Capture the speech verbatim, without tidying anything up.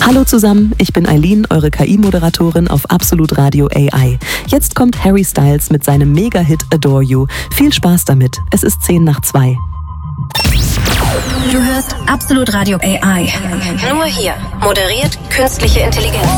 Hallo zusammen, ich bin Eileen, eure K I-Moderatorin auf Absolut Radio A I. Jetzt kommt Harry Styles mit seinem Mega-Hit Adore You. Viel Spaß damit, es ist zehn nach zwei. Du hörst Absolut Radio A I. Nur hier moderiert künstliche Intelligenz.